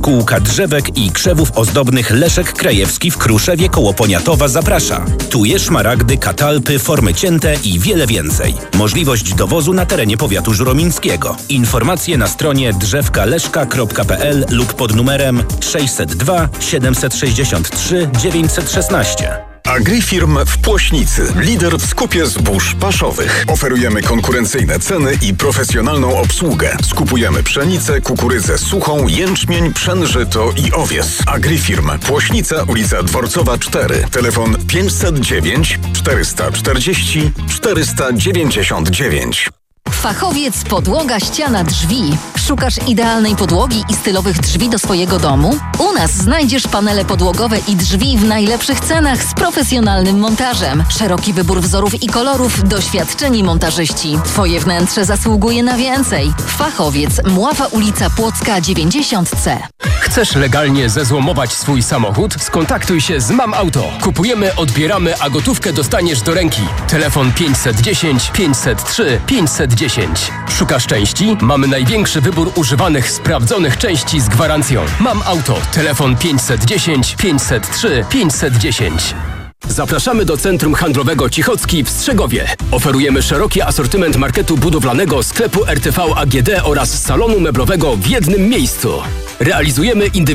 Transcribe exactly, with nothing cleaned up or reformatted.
Spółka Drzewek i Krzewów Ozdobnych Leszek Krajewski w Kruszewie koło Poniatowa zaprasza. Tuje, szmaragdy, katalpy, formy cięte i wiele więcej. Możliwość dowozu na terenie powiatu żuromińskiego. Informacje na stronie drzewka leszka kropka p l lub pod numerem sześćset dwa siedemset sześćdziesiąt trzy dziewięćset szesnaście. Agrifirm w Płośnicy. Lider w skupie zbóż paszowych. Oferujemy konkurencyjne ceny i profesjonalną obsługę. Skupujemy pszenicę, kukurydzę suchą, jęczmień, pszen, żyto i owies. Agrifirm Płośnica, ulica Dworcowa cztery. Telefon pięćset dziewięć czterysta czterdzieści czterysta dziewięćdziesiąt dziewięć. Fachowiec Podłoga, ściana, drzwi. Szukasz idealnej podłogi i stylowych drzwi do swojego domu? U nas znajdziesz panele podłogowe i drzwi w najlepszych cenach z profesjonalnym montażem. Szeroki wybór wzorów i kolorów, doświadczeni montażyści. Twoje wnętrze zasługuje na więcej. Fachowiec, Mława ulica Płocka dziewięćdziesiąt C. Chcesz legalnie zezłomować swój samochód? Skontaktuj się z Mam Auto. Kupujemy, odbieramy, a gotówkę dostaniesz do ręki. Telefon pięćset dziesięć pięćset trzy pięćset dziesięć. Szukasz części? Mamy największy wybór używanych, sprawdzonych części z gwarancją. Mam Auto. Telefon pięćset dziesięć pięćset trzy pięćset dziesięć. Zapraszamy do Centrum Handlowego Cichocki w Strzegowie. Oferujemy szeroki asortyment marketu budowlanego, sklepu R T V A G D oraz salonu meblowego w jednym miejscu. Realizujemy indywidualne